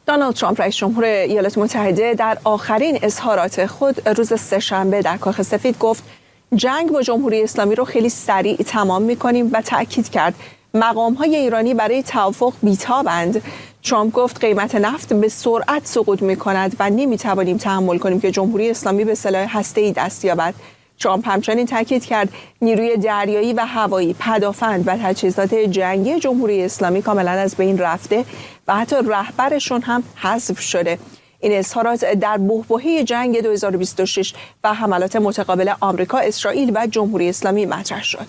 دونالد ترامپ رئیس جمهور ایالات متحده در آخرین اظهارات خود روز سه‌شنبه در کاخ سفید گفت جنگ با جمهوری اسلامی رو خیلی سریع تمام می‌کنیم و تأکید کرد مقام‌های ایرانی برای توافق بی‌تابند. ترامپ گفت قیمت نفت به سرعت سقوط می‌کند و نمی‌توانیم تحمل کنیم که جمهوری اسلامی به سلاح هسته‌ای دست یابد. ترامپ همچنین تاکید کرد نیروی دریایی و هوایی، پدافند و تجهیزات جنگی جمهوری اسلامی کاملا از بین رفته و حتی رهبرشون هم حذف شده. این اظهارات در بحبوحه جنگ 2026 و حملات متقابل آمریکا، اسرائیل و جمهوری اسلامی مطرح شد.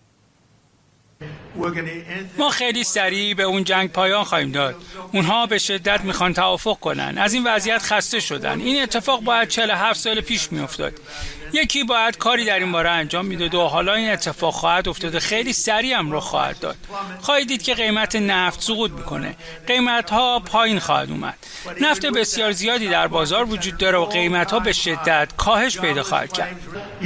ما خیلی سریع به اون جنگ پایان خواهیم داد. اونها به شدت میخوان توافق کنن. از این وضعیت خسته شدن. این اتفاق باید 47 سال پیش میافتاد. یکی باید کاری در این باره انجام میداد و حالا این اتفاق خواهد افتاد. خیلی سریع هم رخ خواهد داد. خواهید دید که قیمت نفت سقوط میکنه. قیمت ها پایین خواهد اومد. نفت بسیار زیادی در بازار وجود داره و قیمت ها به شدت کاهش پیدا خواهد کرد.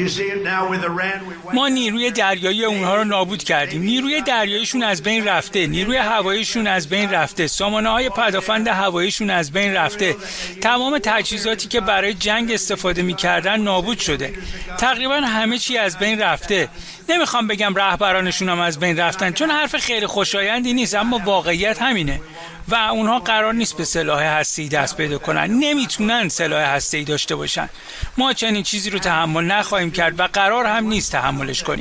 ما نیروی دریایی اونها رو نابود کردیم. نیروی دریاییشون از بین رفته، نیروی هواییشون از بین رفته، سامانه‌های پدافند هواییشون از بین رفته. تمام تجهیزاتی که برای جنگ استفاده می‌کردن نابود شده. تقریبا همه چی از بین رفته. نمیخوام بگم رهبرانشون هم از بین رفتن چون حرف خیلی خوشایندی نیست، اما واقعیت همینه و اونها قرار نیست به سلاح هسته‌ای دست پیدا کنن. نمیتونن سلاح هسته‌ای داشته باشن. ما چنین چیزی رو تحمل نخواهیم کرد و قرار هم نیست تحملش کنیم.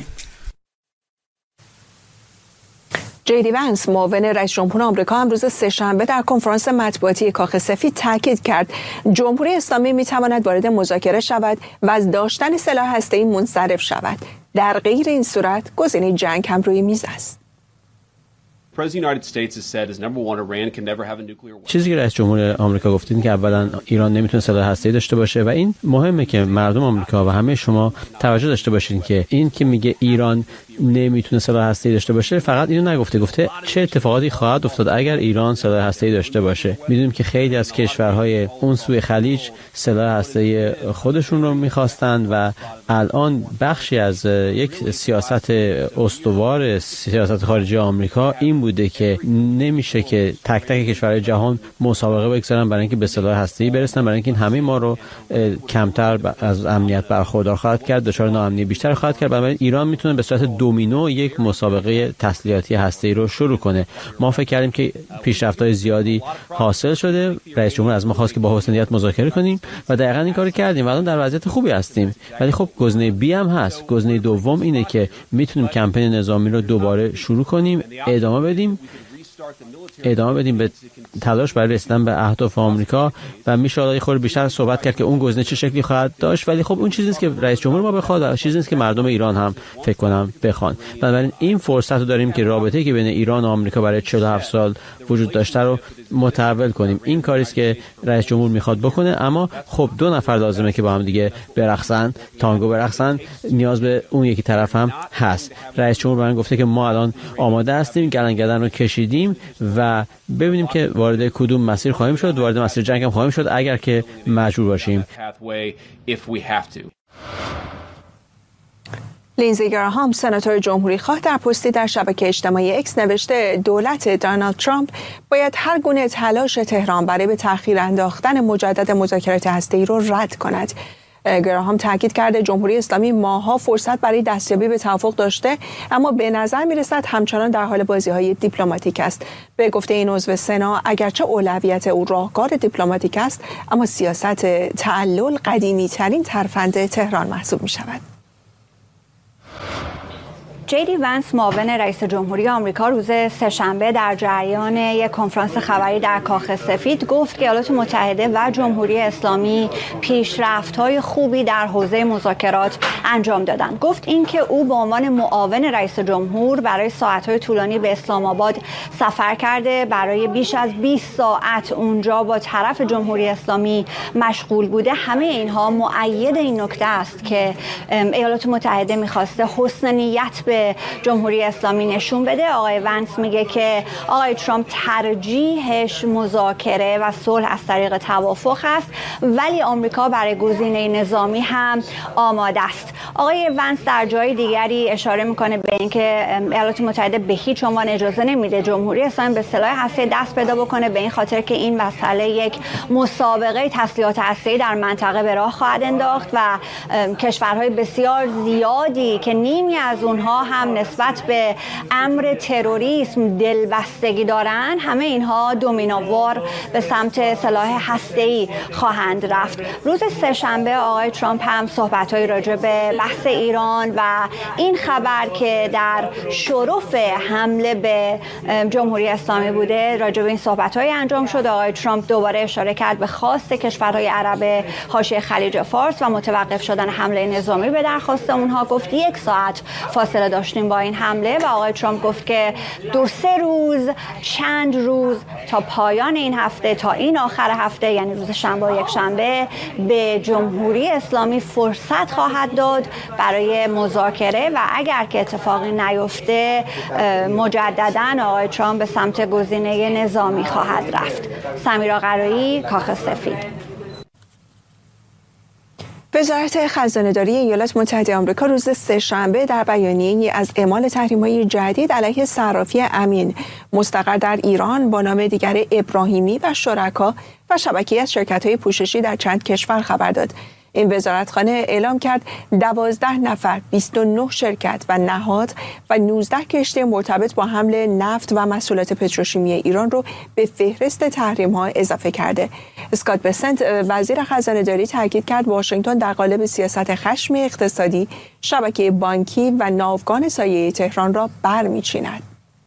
جی.دی. ونس معاون رئیس جمهور آمریکا هم روز سه‌شنبه در کنفرانس مطبوعاتی کاخ سفید تاکید کرد جمهوری اسلامی میتواند وارد مذاکره شود و از داشتن سلاح هسته‌ای منصرف شود. در غیر این صورت گزینه جنگ هم روی میز است. چیزی که رئیس جمهور آمریکا گفته این که اولا ایران نمیتونه سلاح هسته‌ای داشته باشه و این مهمه که مردم آمریکا و همه شما توجه داشته باشین که این که میگه ایران نمیتونه سلاح هسته‌ای داشته باشه فقط اینو نگفته، گفته چه اتفاقاتی خواهد افتاد اگر ایران سلاح هسته‌ای داشته باشه. میدونیم که خیلی از کشورهای اون سوی خلیج سلاح هسته‌ای خودشون رو میخواستن و الان بخشی از یک سیاست استوار سیاست خارجی آمریکا این بوده که نمیشه که تک تک کشورهای جهان مسابقه بگذارن برای اینکه به سلاح هسته‌ای برسن، برای اینکه همه ما رو کمتر از امنیت برخوردار خواهد کرد، دچار ناامنی بیشتر خواهد کرد. برای ایران میتونه به صورت دومینو یک مسابقه تسلیحاتی هسته‌ای رو شروع کنه. ما فکر کردیم که پیشرفت‌های زیادی حاصل شده. رئیس جمهور از ما خواست که با حسن نیت مذاکره کنیم و دقیقاً این کارو کردیم و الان در وضعیت خوبی هستیم. ولی خب گزینه بی هم هست. گزینه دوم اینه که میتونیم کمپین نظامی رو دوباره شروع کنیم، ادامه بدیم به تلاش برای رسیدن به اهداف آمریکا و میشه یه خورده بیشتر صحبت کرد که اون گزینه چه شکلی خواهد داشت. ولی خب اون چیزی نیست که رئیس جمهور ما بخواد و چیزی نیست که مردم ایران هم فکر کنم بخوان. بنابراین این فرصت رو داریم که رابطه‌ای که بین ایران و آمریکا برای 47 سال وجود داشته رو متحول کنیم. این کاری است که رئیس جمهور میخواد بکنه، اما خب دو نفر لازمه که با هم دیگه برقصن، تانگو برقصن. نیاز به اون یکی طرف هم هست. رئیس جمهور من گفته که ما الان آماده هستیم، گلنگدن رو کشیدیم و ببینیم که وارد کدوم مسیر خواهیم شد. وارد مسیر جنگ هم خواهیم شد اگر که مجبور باشیم. لینزی گراهام سناتور جمهوری خواه در پستی در شبکه اجتماعی اکس نوشته دولت دونالد ترامپ باید هر گونه تلاش تهران برای به تأخیر انداختن مجدد مذاکرات هسته‌ای را رد کند. گراهام تاکید کرده جمهوری اسلامی ماه‌ها فرصت برای دستیابی به توافق داشته، اما به نظر می‌رسد همچنان در حال بازی‌های دیپلماتیک است. به گفته این عضو سنا اگرچه اولویت او راهکار دیپلماتیک است، اما سیاست تعلل قدیمی‌ترین ترفند تهران محسوب می‌شود. جی.دی. ونس معاون رئیس جمهوری آمریکا روز سه‌شنبه در جریان یک کنفرانس خبری در کاخ سفید گفت که ایالات متحده و جمهوری اسلامی پیشرفت‌های خوبی در حوزه مذاکرات انجام دادند. گفت اینکه او به عنوان معاون رئیس جمهور برای ساعت‌های طولانی به اسلام آباد سفر کرده، برای بیش از 20 ساعت اونجا با طرف جمهوری اسلامی مشغول بوده. همه اینها مؤید این نکته است که ایالات متحده می‌خواسته حسن نیت به به جمهوری اسلامی نشون بده. آقای ونس میگه که آقای ترامپ ترجیحش مذاکره و صلح از طریق توافق است، ولی آمریکا برای گزینه نظامی هم آماده است. آقای ونس در جای دیگری اشاره میکنه به اینکه ایالات متحده به هیچ عنوان اجازه نمیده جمهوری اسلامی به سلاح هسته‌ای دست پیدا بکنه، به این خاطر که این مسئله یک مسابقه تسلیحات هسته‌ای در منطقه به راه خواهد انداخت و کشورهای بسیار زیادی که نیمی از اونها هم نسبت به امر تروریسم دلبستگی دارن، همه اینها دومینووار به سمت سلاح هسته‌ای خواهند رفت. روز سه‌شنبه آقای ترامپ هم صحبت‌های راجع به بحث ایران و این خبر که در شرف حمله به جمهوری اسلامی بوده، راجع به این صحبت‌های انجام شد. آقای ترامپ دوباره اشاره کرد به خواست کشورهای عرب حاشیه خلیج فارس و متوقف شدن حمله نظامی به درخواست اونها. گفت 1 ساعت فاصله داشتیم با این حمله و آقای ترامپ گفت که 2-3 روز، چند روز تا پایان این هفته، تا این آخر هفته، یعنی روز شنبه و یک شنبه، به جمهوری اسلامی فرصت خواهد داد برای مذاکره و اگر که اتفاقی نیفته مجددا آقای ترامپ به سمت گزینه نظامی خواهد رفت. سمیرا قرایی، کاخ سفید. وزارت خزانه‌داری ایالات متحده آمریکا روز سه‌شنبه در بیانیه‌ای از اعمال تحریم‌های جدید علیه صرافی امین مستقر در ایران با نام دیگر ابراهیمی و شرکا و شبکه‌ای از شرکت‌های پوششی در چند کشور خبر داد. این وزارتخانه اعلام کرد 12 نفر، 29 شرکت و نهاد و 19 کشتی مرتبط با حمل نفت و محصولات پتروشیمی ایران رو به فهرست تحریم‌ها اضافه کرده. اسکات بسنت وزیر خزانه‌داری تاکید کرد واشنگتن در قالب سیاست خشم اقتصادی شبکه بانکی و ناوگان سایه تهران را برمی‌چیند.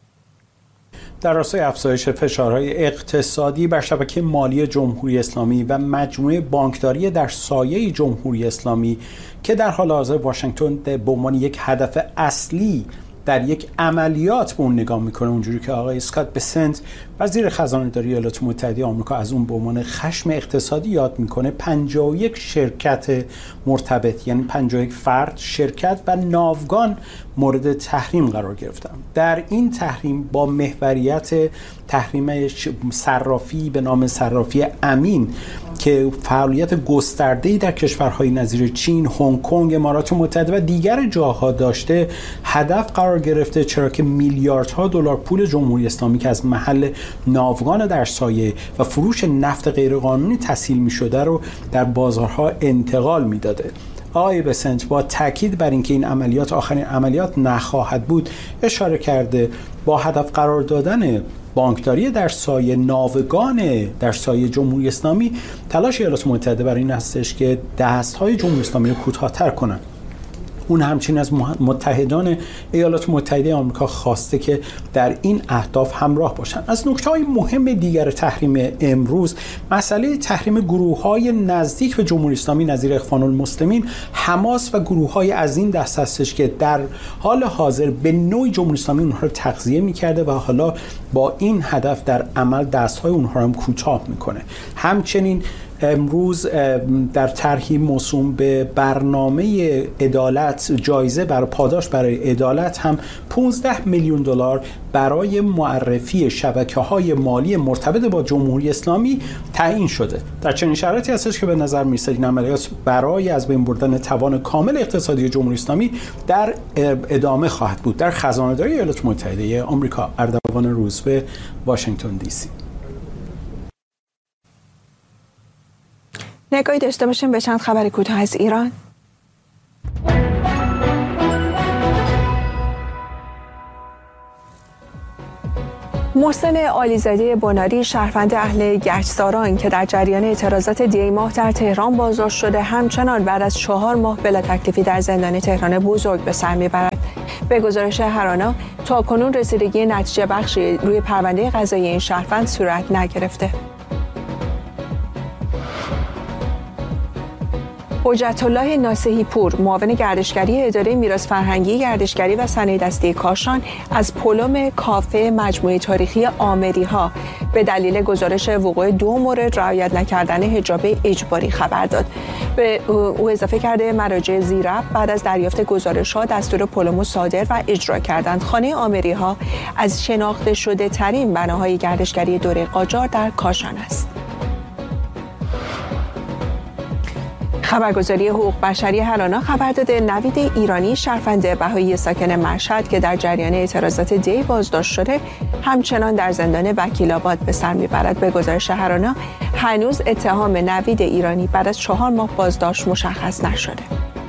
در راستای افزایش فشارهای اقتصادی بر شبکه مالی جمهوری اسلامی و مجموعه بانکداری در سایه جمهوری اسلامی که در حال حاضر واشنگتن به عنوان یک هدف اصلی در یک عملیات به اون نگاه میکنه، اونجوری که آقای اسکات بسنت وزیر خزانه‌داری ایالات متحده آمریکا از اون به عنوان خشم اقتصادی یاد میکنه، 51 شرکت مرتبط، یعنی 51 فرد، شرکت و ناوگان مورد تحریم قرار گرفتن. در این تحریم با محوریت تحریم صرافی به نام صرافی امین که فعالیت گسترده‌ای در کشورهای نظیر چین، هنگ کنگ، امارات متحده و دیگر جاها داشته، هدف قرار گرفته، چرا که میلیاردها دلار پول جمهوری اسلامی که از محل ناوگان در سایه و فروش نفت غیرقانونی تسهیل می‌شده رو در بازارها انتقال می‌داده. آقای بسنت با تاکید بر اینکه این عملیات آخرین عملیات نخواهد بود اشاره کرده با هدف قرار دادن بانکداری در سایه ناوگان در سایه جمهوری اسلامی تلاش ایالات متحده برای این هستش که دست‌های جمهوری اسلامی رو کوتاه‌تر کنند. اون همچنین از متحدان ایالات متحده آمریکا خواسته که در این اهداف همراه باشند. از نکته‌های مهم دیگر تحریم امروز مسئله تحریم گروه‌های نزدیک به جمهوری اسلامی نظیر اخوان المسلمین، حماس و گروه‌های از این دست هستش که در حال حاضر به نوعی جمهوری اسلامی اونها رو تغذیه می‌کرده و حالا با این هدف در عمل دست‌های اونها رو هم کوتاه می‌کنه. همچنین امروز در طرحی موسوم به برنامه عدالت، جایزه برای پاداش برای عدالت هم 15 میلیون دلار برای معرفی شبکه‌های مالی مرتبط با جمهوری اسلامی تعیین شده. در چنین شرایطی هستش که به نظر می‌رسد این عملیات برای از بین بردن توان کامل اقتصادی جمهوری اسلامی در ادامه خواهد بود. در خزانه‌داری ایالات متحده آمریکا، اردوان روزبه، واشنگتن دی سی. نگاهی داشته باشیم به چند خبر کوتاه از ایران. محسن عالیزاده بناری، شهروند اهل گچساران که در جریان اعتراضات دی‌ماه در تهران بازداشت شده، همچنان بعد از 4 ماه بلا تکلیفی در زندان تهران بزرگ به سر میبرد. به گزارش هرانا تاکنون رسیدگی نتیجه بخشی روی پرونده قضایی این شهروند صورت نگرفته. حجت الله ناصحی پور، معاون گردشگری اداره میراث فرهنگی گردشگری و صنایع‌دستی کاشان، از پلم کافه مجموعه تاریخی آمری‌ها به دلیل گزارش وقوع 2 مورد رعایت نکردن حجاب اجباری خبر داد. به او اضافه کرده مراجع زیررفت بعد از دریافت گزارش‌ها دستور پلم صادر و اجرا کردند. خانه آمری‌ها از شناخته شده ترین بناهای گردشگری دوره قاجار در کاشان است. خبرگزاری حقوق بشری هرانا خبر داده نوید ایرانی شهروند بهایی ساکن مشهد که در جریان اعتراضات دی بازداشت شده همچنان در زندان وکیل‌آباد به سر میبرد. به گزارش هرانا هنوز اتهام نوید ایرانی بعد از 4 ماه بازداشت مشخص نشده.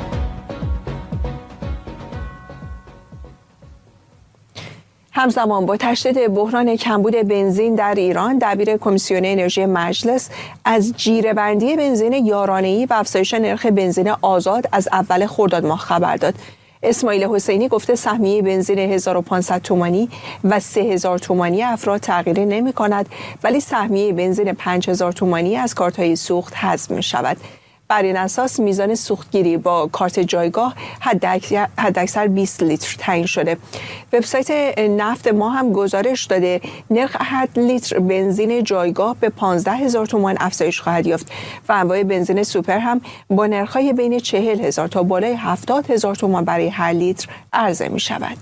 همزمان با تشدید بحران کمبود بنزین در ایران، دبیر کمیسیون انرژی مجلس از جیره‌بندی بنزین یارانه‌ای و افزایش نرخ بنزین آزاد از اول خرداد ماه خبر داد. اسماعیل حسینی گفته سهمیه بنزین 1500 تومانی و 3000 تومانی افراد تغییر نمی‌کند، ولی سهمیه بنزین 5000 تومانی از کارت‌های سوخت حذف می‌شود. بر این اساس میزان سوختگیری با کارت جایگاه حداکثر 20 لیتر تعیین شده. وبسایت نفت ما هم گزارش داده نرخ 8 لیتر بنزین جایگاه به 15000 تومان افزایش خواهد یافت و انواع بنزین سوپر هم با نرخ‌های بین 40000 تا بالای 70000 تومان برای هر لیتر عرضه می شود.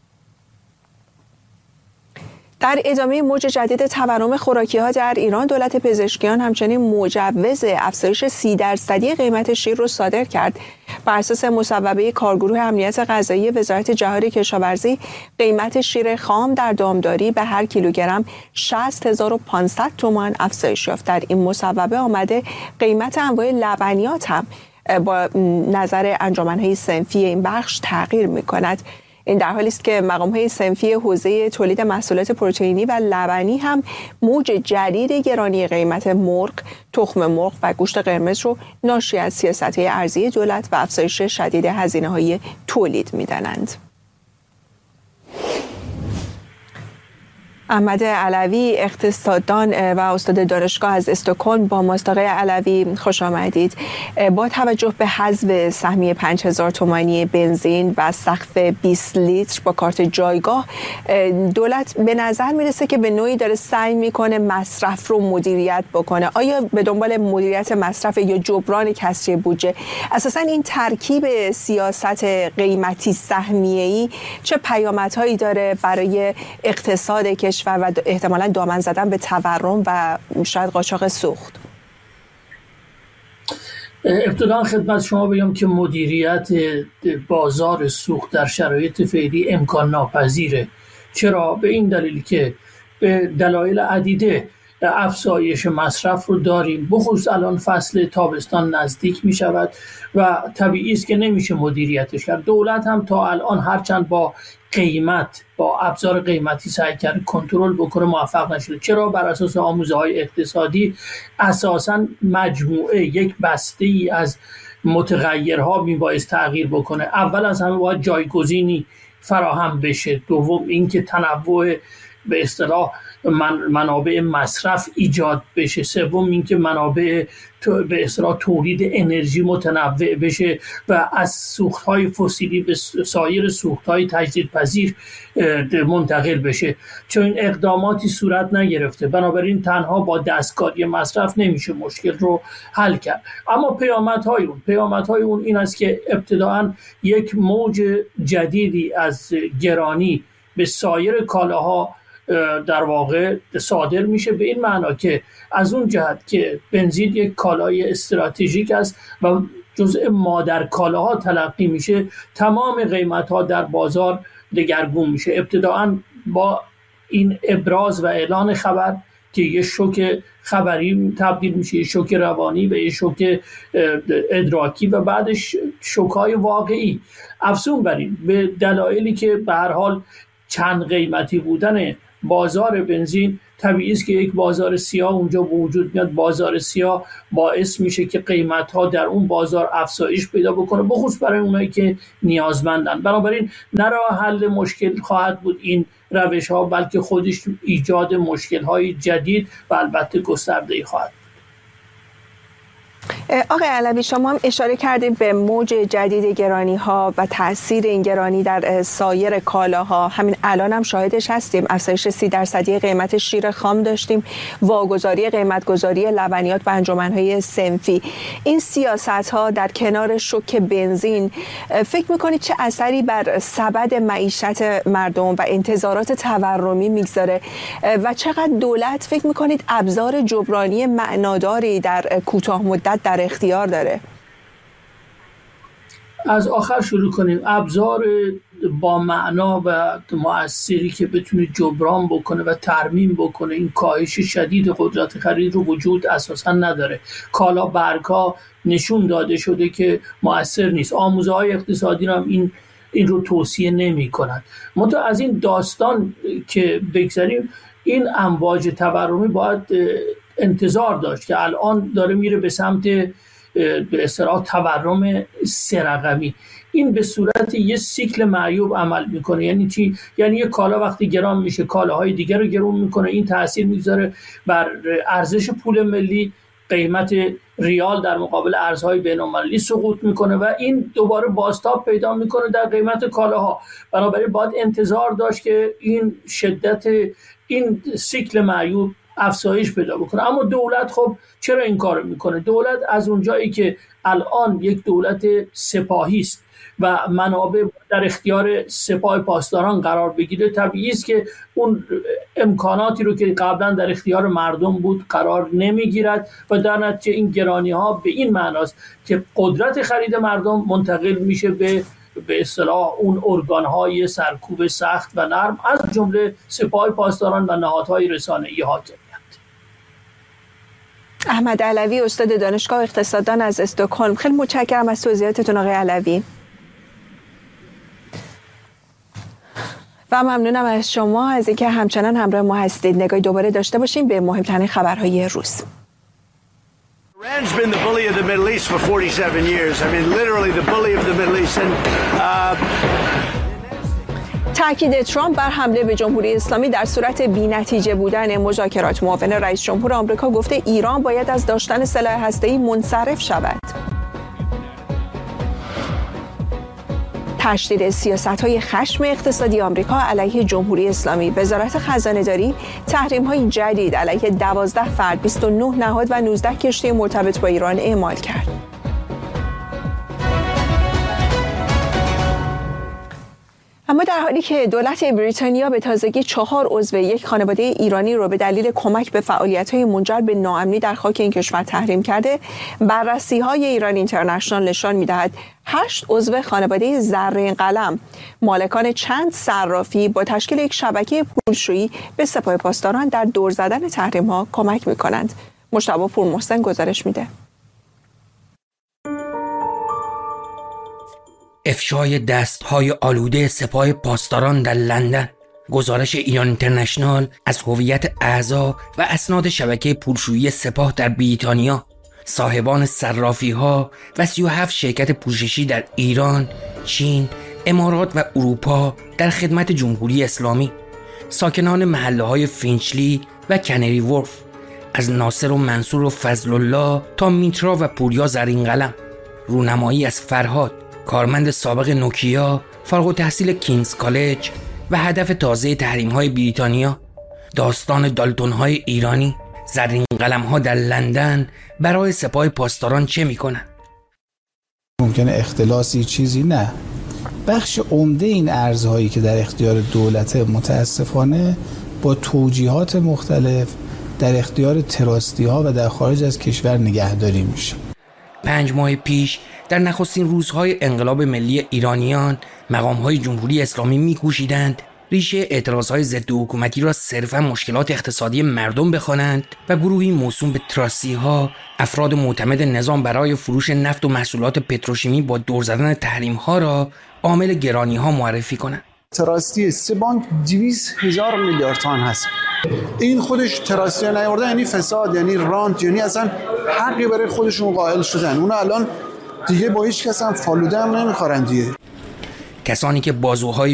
در ادامه موج جدید تورم خوراکی‌ها در ایران، دولت پزشکیان همچنین مجوز افزایش 30% قیمت شیر را صادر کرد. بر اساس مصوبه کارگروه امنیت غذایی وزارت جهاری کشاورزی، قیمت شیر خام در دامداری به هر کیلوگرم 60500 تومان افزایش یافت. در این مصوبه آمده قیمت انواع لبنیات هم با نظر انجمن‌های صنفی این بخش تغییر می‌کند. این در حالی است که مقام‌های صنفی حوزه تولید محصولات پروتئینی و لبنی هم موج جدید گرانی قیمت مرغ، تخم مرغ و گوشت قرمز رو ناشی از سیاست‌های ارزی دولت و افزایش شدید هزینه‌های تولید می‌دانند. احمد علوی، اقتصاددان و استاد دانشگاه از استکهلم، با ماست. آقای علوی خوش آمدید. با توجه به حذف سهمیه 5000 تومانی بنزین و سقف 20 لیتر با کارت جایگاه، دولت به نظر میرسه که به نوعی داره سعی میکنه مصرف رو مدیریت بکنه. آیا به دنبال مدیریت مصرف یا جبران کسری بودجه؟ اساساً این ترکیب سیاست قیمتی سهمیه‌ای چه پیامدهایی داره برای اقتصاد کشور و احتمالاً دامن زدن به تورم و شاید قاچاق سوخت؟ ابتدا خدمت شما بگم که مدیریت بازار سوخت در شرایط فعلی امکان ناپذیره. چرا؟ به این دلیل که به دلایل عدیده افزایش مصرف رو داریم، بخصوص الان فصل تابستان نزدیک می شود و طبیعی است که نمیشه مدیریتش کرد. دولت هم تا الان هرچند با ابزار قیمتی سعی کرد کنترل بکنه، موفق نشده. چرا؟ بر اساس آموزه‌های اقتصادی اساساً مجموعه یک بسته ای از متغیرها میبایست تغییر بکنه. اول از همه باید جایگزینی فراهم بشه. دوم اینکه تنوع به اصطلاح منابع مصرف ایجاد بشه. سوم اینکه منابع به اصطلاح تولید انرژی متنوع بشه و از سوخت‌های فسیلی به سایر سوخت‌های تجدیدپذیر منتقل بشه. چون این اقداماتی صورت نگرفته، بنابراین تنها با دستکاری مصرف نمیشه مشکل رو حل کرد. اما پیامدهای اون این است که ابتداعاً یک موج جدیدی از گرانی به سایر کالاها در واقع صادر میشه، به این معنا که از اون جهت که بنزین یک کالای استراتژیک است و جزء مادر کالاها تلقی میشه، تمام قیمت‌ها در بازار دگرگون میشه. ابتداعاً با این ابراز و اعلان خبر که یه شوک خبری تبدیل میشه، یه شوک روانی به یه شوک ادراکی و بعدش شوک‌های واقعی. افزون بر این، به دلایلی که به هر حال چند قیمتی بودن بازار بنزین، طبیعی است که یک بازار سیاه اونجا وجود میاد. بازار سیاه باعث میشه که قیمت‌ها در اون بازار افزایش پیدا بکنه، بخصوص برای اونایی که نیازمندن. بنابراین نه راه حل مشکل خواهد بود این روش‌ها، بلکه خودش ایجاد مشکل‌های جدید و البته گسترده‌ای خواهد. آقای علوی، شما هم اشاره کردید به موج جدید گرانی ها و تاثیر این گرانی در سایر کالاها. همین الان هم شاهدش هستیم. افزایش 30% قیمت شیر خام داشتیم، واگذاری قیمتگذاری لبنیات به انجمن‌های صنفی. این سیاست‌ها در کنار شوک بنزین فکر می‌کنید چه اثری بر سبد معیشت مردم و انتظارات تورمی میگذاره و چقدر دولت فکر می‌کنید ابزار جبرانی معناداری در کوتاه مدت در اختیار داره؟ از آخر شروع کنیم. ابزار با معنا و مؤثری که بتونه جبران بکنه و ترمیم بکنه این کاهش شدید قدرت خرید رو وجود اساسا نداره. کالا برگ‌ها نشون داده شده که مؤثر نیست. آموزه‌های اقتصادی رو هم این رو توصیه نمی‌کنند. منتها از این داستان که بگذاریم، این امواج تورمی باید انتظار داشت که الان داره میره به سمت به اصطلاح تورم 3 رقمی. این به صورت یه سیکل معیوب عمل میکنه. یعنی چی؟ یعنی یه کالا وقتی گران میشه کالاهای دیگر رو گران میکنه. این تاثیر میذاره بر ارزش پول ملی، قیمت ریال در مقابل ارزهای بین‌المللی سقوط میکنه و این دوباره بازتاب پیدا میکنه در قیمت کالاها. بنابراین باید انتظار داشت که این شدت این سیکل معیوب افزایش پیدا بکنه. اما دولت خب چرا این کارو میکنه؟ دولت از اونجایی که الان یک دولت سپاهی است و منابع در اختیار سپاه پاسداران قرار بگیره، طبیعی است که اون امکاناتی رو که قبلا در اختیار مردم بود قرار نمیگیرد و در نتیجه این گرانی ها به این معناست که قدرت خرید مردم منتقل میشه به اصطلاح اون ارگان‌های سرکوب سخت و نرم، از جمله سپاه پاسداران و نهادهای رسانه‌ای حاکمیت. احمد علوی، استاد دانشگاه اقتصاددان از استکهلم، خیلی متشکرم از توضیحاتتون آقای علوی و ممنونم از شما از اینکه همچنان همراه ما هستید. نگاهی دوباره داشته باشیم به مهمترین خبرهای روز. Iran's been the bully of the Middle East for 47 years. I mean, literally the bully of the Middle East. تأکید ترامپ بر حمله به جمهوری اسلامی در صورت بی‌نتیجه بودن مذاکرات. معاون رئیس جمهور آمریکا گفته ایران باید از داشتن سلاح هسته‌ای منصرف شود. تشدید سیاست‌های خشم اقتصادی آمریکا علیه جمهوری اسلامی. وزارت خزانه‌داری تحریم‌های جدید علیه 12 فرد، 29 نهاد و 19 کشتی مرتبط با ایران اعمال کرد. اما در حالی که دولت بریتانیا به تازگی 4 عضو یک خانواده ایرانی رو به دلیل کمک به فعالیت‌های منجر به ناامنی در خاک این کشور تحریم کرده، بررسی‌های ایران اینترنشنال نشان می‌دهد 8 عضو خانواده زرین قلم، مالکان چند صرافی، با تشکیل یک شبکه پولشویی به سپاه پاسداران در دور زدن تحریم‌ها کمک می‌کنند. مجتبی پورمحسن گزارش میده. افشای دست‌های آلوده سپاه پاسداران در لندن. گزارش ایران اینترنشنال از هویت اعضا و اسناد شبکه پولشویی سپاه در بریتانیا، صاحبان صرافی‌ها و 37 شرکت پوششی در ایران، چین، امارات و اروپا در خدمت جمهوری اسلامی، ساکنان محله‌های فینچلی و کنری ورف، از ناصر و منصور و فضل الله تا میترا و پوریا زرین قلم، رونمایی از فرهاد، کارمند سابق نوکیا، فارغ التحصیل کینگز کالج و هدف تازه تحریم‌های بریتانیا، داستان دالتون‌های ایرانی، زرین قلم‌ها در لندن برای سپاه پاسداران چه می‌کنند؟ ممکنه اختلاسی چیزی نه. بخش عمده این ارزهایی که در اختیار دولت متاسفانه با توجیهات مختلف در اختیار تراستی‌ها و در خارج از کشور نگهداری میشه. 5 ماه پیش در نخستین روزهای انقلاب ملی ایرانیان، مقام‌های جمهوری اسلامی می‌کوشیدند ریشه اعتراضهای ضد حکومتی را صرفاً مشکلات اقتصادی مردم بخوانند و گروهی موسوم به تراستی‌ها، افراد معتمد نظام برای فروش نفت و محصولات پتروشیمی با دور زدن تحریم‌ها را عامل گرانی‌ها معرفی کنند. تراستی 3 بانک 200,000 میلیارد تومان هست. این خودش تراستی نیاورده یعنی فساد، یعنی رانت، یعنی اصلا حقی برای خودشون قائل شدن. اون الان دیگه با هیچ کس هم فالوده هم نمیخورن دیگه. کسانی که بازوهای